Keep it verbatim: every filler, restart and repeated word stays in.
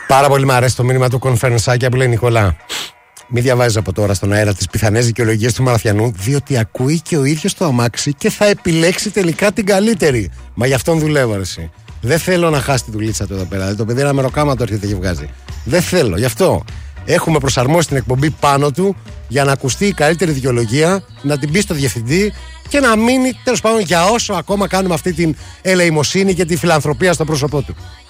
Πάρα πολύ μου αρέσει το μήνυμα του Κονφερνσάκια που λέει: Νικόλα, μην διαβάζει από τώρα στον αέρα τις πιθανές δικαιολογίες του Μαραθιανού, διότι ακούει και ο ίδιος το αμάξι και θα επιλέξει τελικά την καλύτερη. Μα γι' αυτόν δουλεύω, αρέσει. Δεν θέλω να χάσει τη δουλίτσα του εδώ πέρα. Το παιδί ένα μεροκάματο έρχεται και βγάζει. Δεν θέλω. Γι' αυτό έχουμε προσαρμόσει την εκπομπή πάνω του για να ακουστεί η καλύτερη δικαιολογία, να την πει στο διευθυντή και να μείνει τέλος πάντων για όσο ακόμα κάνουμε αυτή την ελεημοσύνη και τη φιλανθρωπία στο πρόσωπό του.